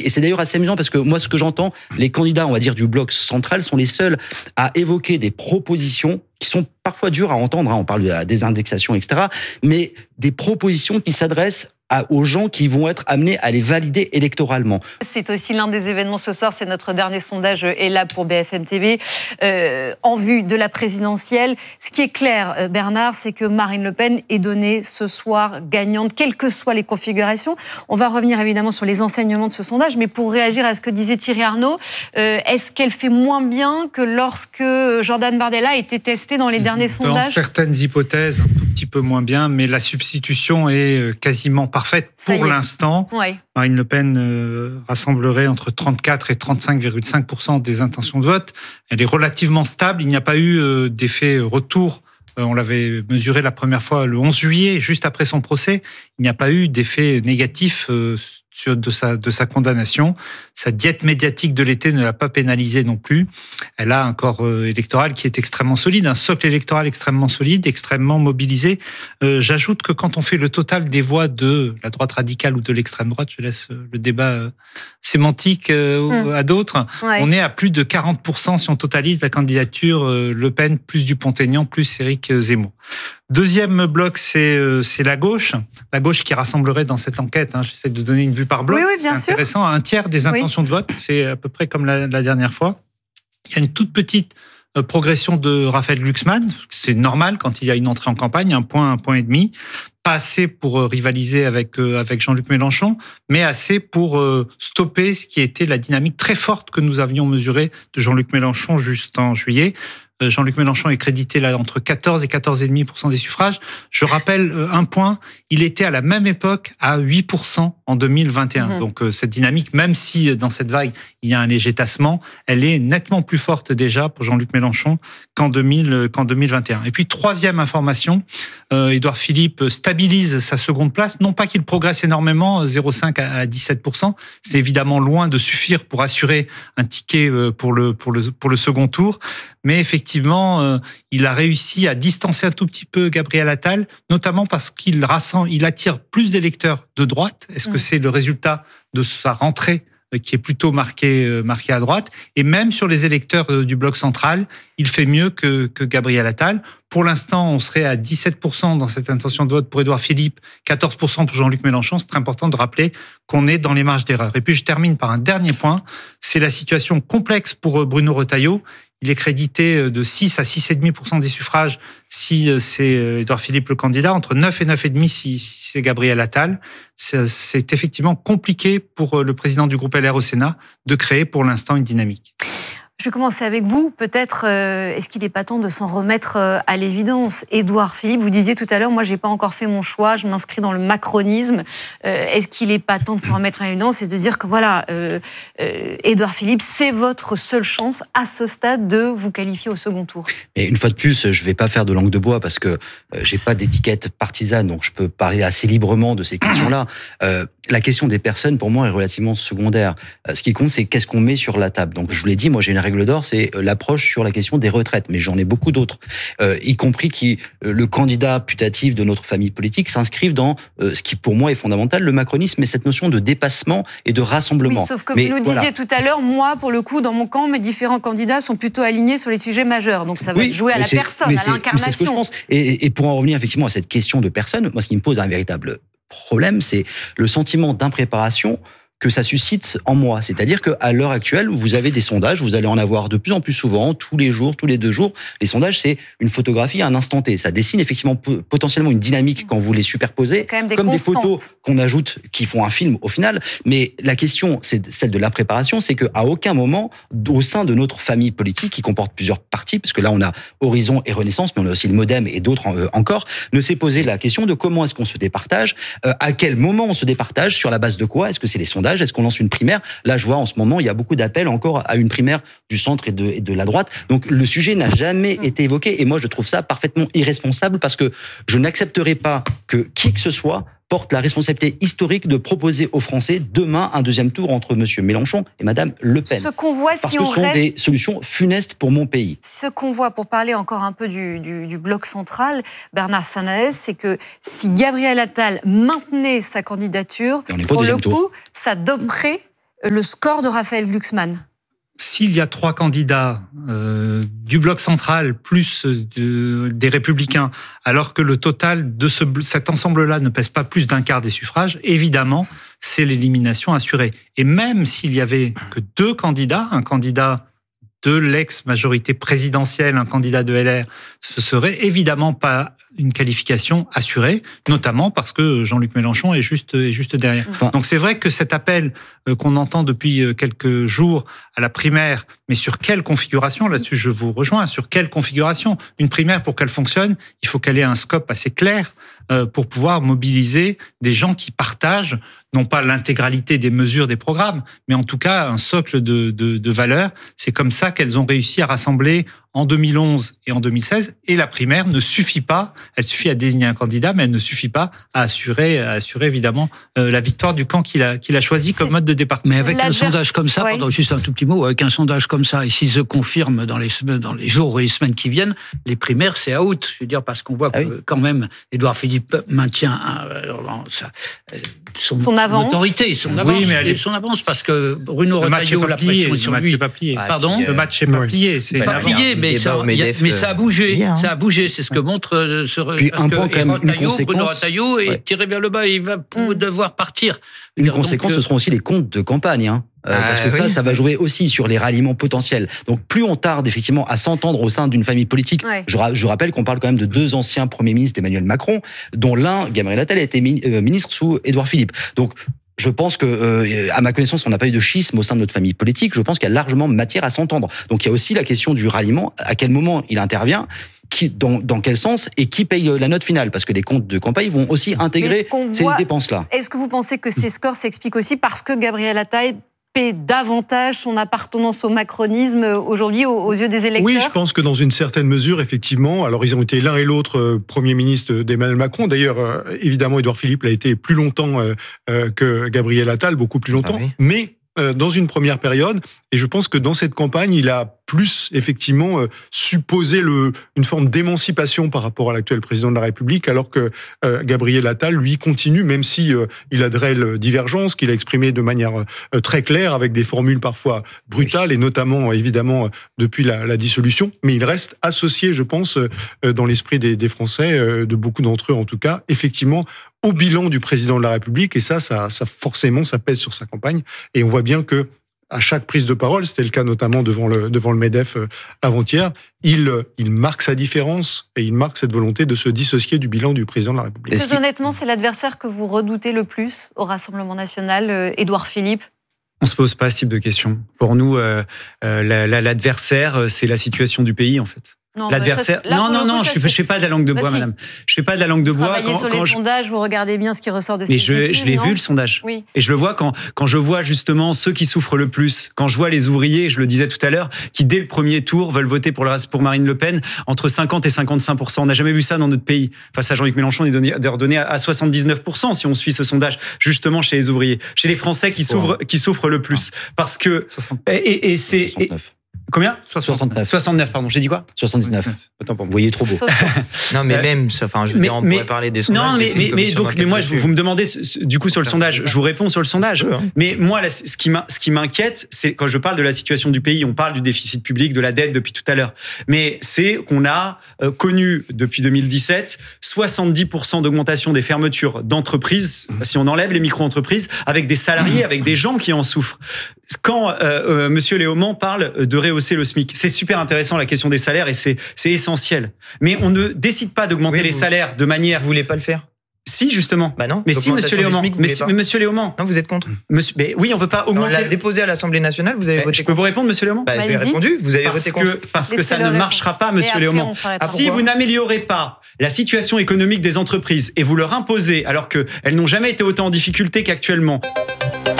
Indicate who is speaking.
Speaker 1: politique. Et c'est d'ailleurs assez amusant parce que moi, ce que j'entends, les candidats, on va dire, du bloc central sont les seuls à évoquer des propositions qui sont parfois dures à entendre. On parle de la désindexation, etc. Mais des propositions qui s'adressent aux gens qui vont être amenés à les valider électoralement.
Speaker 2: C'est aussi l'un des événements ce soir, c'est notre dernier sondage est là pour BFM TV, en vue de la présidentielle. Ce qui est clair, Bernard, c'est que Marine Le Pen est donnée ce soir gagnante, quelles que soient les configurations. On va revenir évidemment sur les enseignements de ce sondage, mais pour réagir à ce que disait Thierry Arnaud, est-ce qu'elle fait moins bien que lorsque Jordan Bardella a été testé dans les derniers sondages ?
Speaker 3: Dans certaines hypothèses, un tout petit peu moins bien, mais la substitution est quasiment parfaite pour l'instant.
Speaker 2: Ouais.
Speaker 3: Marine Le Pen rassemblerait entre 34 et 35,5% des intentions de vote. Elle est relativement stable. Il n'y a pas eu d'effet retour. On l'avait mesuré la première fois le 11 juillet, juste après son procès. Il n'y a pas eu d'effet négatif de sa condamnation. Sa diète médiatique de l'été ne l'a pas pénalisée non plus. Elle a un corps électoral qui est extrêmement solide, un socle électoral extrêmement solide, extrêmement mobilisé. J'ajoute que quand on fait le total des voix de la droite radicale ou de l'extrême droite, je laisse le débat sémantique à d'autres, on est à plus de 40% si on totalise la candidature Le Pen plus Dupont-Aignan plus Éric Zemmour. Deuxième bloc, c'est la gauche qui rassemblerait dans cette enquête, j'essaie de donner une vue par bloc,
Speaker 2: oui, bien
Speaker 3: c'est intéressant, un tiers des intentions de vote, c'est à peu près comme la dernière fois. Il y a une toute petite progression de Raphaël Glucksmann, c'est normal quand il y a une entrée en campagne, un point et demi, pas assez pour rivaliser avec Jean-Luc Mélenchon, mais assez pour stopper ce qui était la dynamique très forte que nous avions mesurée de Jean-Luc Mélenchon juste en juillet. Jean-Luc Mélenchon est crédité là entre 14 et 14,5% des suffrages. Je rappelle un point, il était à la même époque à 8% en 2021. Donc cette dynamique, même si dans cette vague il y a un léger tassement, elle est nettement plus forte déjà pour Jean-Luc Mélenchon qu'en 2021. Et puis troisième information, Édouard Philippe stabilise sa seconde place, non pas qu'il progresse énormément, 0,5 à 17%, c'est évidemment loin de suffire pour assurer un ticket pour le second tour, mais effectivement, il a réussi à distancer un tout petit peu Gabriel Attal, notamment parce qu'il attire plus d'électeurs de droite. Est-ce que c'est le résultat de sa rentrée qui est plutôt marqué à droite? Et même sur les électeurs du bloc central, il fait mieux que Gabriel Attal. Pour l'instant, on serait à 17% dans cette intention de vote pour Édouard Philippe, 14% pour Jean-Luc Mélenchon. C'est très important de rappeler qu'on est dans les marges d'erreur. Et puis je termine par un dernier point, c'est la situation complexe pour Bruno Retailleau. Il est crédité de 6 à 6,5% des suffrages si c'est Édouard Philippe le candidat, entre 9 et 9,5 si c'est Gabriel Attal. C'est effectivement compliqué pour le président du groupe LR au Sénat de créer pour l'instant une dynamique.
Speaker 2: Je vais commencer avec vous. Peut-être, est-ce qu'il n'est pas temps de s'en remettre à l'évidence ? Édouard Philippe, vous disiez tout à l'heure, moi, je n'ai pas encore fait mon choix, je m'inscris dans le macronisme. Est-ce qu'il n'est pas temps de s'en remettre à l'évidence et de dire que voilà, Édouard Philippe, c'est votre seule chance à ce stade de vous qualifier au second tour ?
Speaker 1: Et une fois de plus, je ne vais pas faire de langue de bois parce que je n'ai pas d'étiquette partisane, donc je peux parler assez librement de ces questions-là. La question des personnes, pour moi, est relativement secondaire. Ce qui compte, c'est qu'est-ce qu'on met sur la table. Donc, je vous l'ai dit, moi, j'ai une règle d'or, c'est l'approche sur la question des retraites. Mais j'en ai beaucoup d'autres, y compris le candidat putatif de notre famille politique s'inscrivent dans ce qui, pour moi, est fondamental, le macronisme et cette notion de dépassement et de rassemblement.
Speaker 2: Oui, sauf que vous nous disiez tout à l'heure, moi, pour le coup, dans mon camp, mes différents candidats sont plutôt alignés sur les sujets majeurs. Donc, ça va se jouer à la personne, à l'incarnation.
Speaker 1: C'est ce que je pense. Et pour en revenir effectivement à cette question de personne, moi, ce qui me pose un véritable problème, c'est le sentiment d'impréparation que ça suscite en moi. C'est-à-dire qu'à l'heure actuelle, vous avez des sondages, vous allez en avoir de plus en plus souvent, tous les jours, tous les 2 jours. Les sondages, c'est une photographie à un instant T. Ça dessine effectivement potentiellement une dynamique quand vous les superposez,
Speaker 2: comme des
Speaker 1: photos qu'on ajoute qui font un film au final. Mais la question, c'est celle de l'impréparation, c'est qu'à aucun moment, au sein de notre famille politique, qui comporte plusieurs partis, parce que là, on a Horizon et Renaissance, mais on a aussi le Modem et d'autres encore, ne s'est posé la question de comment est-ce qu'on se départage, à quel moment on se départage, sur la base de quoi, est-ce que c'est les sondages, est-ce qu'on lance une primaire? Là, je vois en ce moment, il y a beaucoup d'appels encore à une primaire du centre et de la droite. Donc, le sujet n'a jamais été évoqué. Et moi, je trouve ça parfaitement irresponsable parce que je n'accepterai pas que qui que ce soit porte la responsabilité historique de proposer aux Français demain un deuxième tour entre M. Mélenchon et Mme Le Pen.
Speaker 2: Ce qu'on voit,
Speaker 1: parce que ce sont des solutions funestes pour mon pays.
Speaker 2: Ce qu'on voit, pour parler encore un peu du bloc central, Bernard Sananès, c'est que si Gabriel Attal maintenait sa candidature, pour le coup, ça doperait le score de Raphaël Glucksmann?
Speaker 3: S'il y a 3 candidats du bloc central plus des Républicains, alors que le total de cet ensemble-là ne pèse pas plus d'1 quart des suffrages, évidemment, c'est l'élimination assurée. Et même s'il y avait que 2 candidats, un candidat de l'ex-majorité présidentielle, un candidat de LR, ce serait évidemment pas une qualification assurée, notamment parce que Jean-Luc Mélenchon est juste derrière. Donc c'est vrai que cet appel qu'on entend depuis quelques jours à la primaire, mais sur quelle configuration, là-dessus je vous rejoins, sur quelle configuration? Une primaire, pour qu'elle fonctionne, il faut qu'elle ait un scope assez clair pour pouvoir mobiliser des gens qui partagent non pas l'intégralité des mesures des programmes, mais en tout cas un socle de valeurs. C'est comme ça qu'elles ont réussi à rassembler en 2011 et en 2016. Et la primaire ne suffit pas, elle suffit à désigner un candidat, mais elle ne suffit pas à assurer évidemment la victoire du camp qu'il a choisi comme mode de départ.
Speaker 4: Mais avec un sondage comme ça, pardon, juste un tout petit mot, avec un sondage comme ça, et s'il se confirme dans les jours et les semaines qui viennent, les primaires, c'est out. Je veux dire, parce qu'on voit que quand même, Édouard Philippe maintient son avance. Autorité, son avance, parce que Bruno Retailleau, la pression est sur lui. Pardon ?
Speaker 3: Le match n'est pas plié.
Speaker 4: C'est pas plié, mais ça a bougé. Ça a bougé, c'est ce que montre
Speaker 1: Puis un point quand même, une conséquence.
Speaker 4: Bruno Retailleau est tiré vers le bas, il va devoir partir.
Speaker 1: Une conséquence, ce seront aussi les comptes de campagne. Parce que ça va jouer aussi sur les ralliements potentiels. Donc plus on tarde effectivement à s'entendre au sein d'une famille politique, je rappelle qu'on parle quand même de 2 anciens premiers ministres d'Emmanuel Macron, dont l'un, Gabriel Attal, a été ministre sous Édouard Philippe. Donc je pense que, à ma connaissance, on n'a pas eu de schisme au sein de notre famille politique. Je pense qu'il y a largement matière à s'entendre. Donc il y a aussi la question du ralliement, à quel moment il intervient, dans quel sens et qui paye la note finale, parce que les comptes de campagne vont aussi intégrer ces dépenses-là.
Speaker 2: Est-ce que vous pensez que ces scores s'expliquent aussi parce que Gabriel Attal paie davantage son appartenance au macronisme aujourd'hui aux yeux des électeurs?
Speaker 5: Oui, je pense que dans une certaine mesure, effectivement. Alors, ils ont été l'un et l'autre Premier ministre d'Emmanuel Macron. D'ailleurs, évidemment, Édouard Philippe l'a été plus longtemps que Gabriel Attal, beaucoup plus longtemps. Mais dans une première période, et je pense que dans cette campagne, il a plus effectivement supposé une forme d'émancipation par rapport à l'actuel président de la République, alors que Gabriel Attal, lui, continue, même si il a de réelles divergences, qu'il a exprimées de manière très claire, avec des formules parfois brutales, et notamment, évidemment, depuis la dissolution, mais il reste associé, je pense, dans l'esprit des Français, de beaucoup d'entre eux en tout cas, effectivement, au bilan du président de la République, et ça forcément, ça pèse sur sa campagne, et on voit bien que à chaque prise de parole, c'était le cas notamment devant le MEDEF avant-hier, il marque sa différence et il marque cette volonté de se dissocier du bilan du président de la République.
Speaker 2: Très honnêtement, c'est l'adversaire que vous redoutez le plus au Rassemblement national, Édouard Philippe?
Speaker 6: On se pose pas ce type de questions. Pour nous, l'adversaire, c'est la situation du pays, en fait. L'adversaire. Non, je fais pas de la langue de bois, madame. Je fais pas de la langue de bois.
Speaker 2: Travaillez sur les sondages, vous regardez bien ce qui ressort de ces études.
Speaker 6: Mais je l'ai vu, le sondage.
Speaker 2: Oui.
Speaker 6: Et je le vois quand je vois justement ceux qui souffrent le plus, quand je vois les ouvriers, je le disais tout à l'heure, qui dès le premier tour veulent voter pour Marine Le Pen, entre 50 et 55%. On n'a jamais vu ça dans notre pays. Face à Jean-Luc Mélenchon, il est redonné à 79% si on suit ce sondage, justement chez les ouvriers. Chez les Français qui souffrent le plus. Parce que...
Speaker 1: 69.
Speaker 6: Combien ?
Speaker 1: 69,
Speaker 6: pardon. J'ai dit quoi ?
Speaker 1: 79. Autant pour vous voyez trop beau.
Speaker 7: Non, mais même, enfin, je veux dire, on pourrait parler des sondages.
Speaker 6: Non, mais moi, vous me demandez, du coup, sur le sondage, je vous réponds sur le sondage. Mais moi, ce qui m'inquiète, c'est quand je parle de la situation du pays, on parle du déficit public, de la dette depuis tout à l'heure. Mais c'est qu'on a connu, depuis 2017, 70% d'augmentation des fermetures d'entreprises, si on enlève les micro-entreprises, avec des salariés, avec des gens qui en souffrent. Quand Monsieur Léaumont parle de rehausser le SMIC, c'est super intéressant la question des salaires et c'est essentiel. Mais on ne décide pas d'augmenter les salaires de manière...
Speaker 7: Vous voulez pas le faire ?
Speaker 6: Si, justement.
Speaker 7: Bah non.
Speaker 6: Mais si, Monsieur Léaumont. Mais Monsieur Léaumont.
Speaker 7: Non, vous êtes contre.
Speaker 6: Mais oui, on veut pas augmenter.
Speaker 7: On l'a déposé à l'Assemblée nationale, vous avez voté contre.
Speaker 6: Je peux vous répondre, Monsieur Léaumont ?
Speaker 7: Je vais répondu, vous avez voté contre.
Speaker 6: Parce que ça ne marchera pas, Monsieur Léaumont. Si vous n'améliorez pas la situation économique des entreprises et vous leur imposez, alors qu'elles n'ont jamais été autant en difficulté qu'actuellement,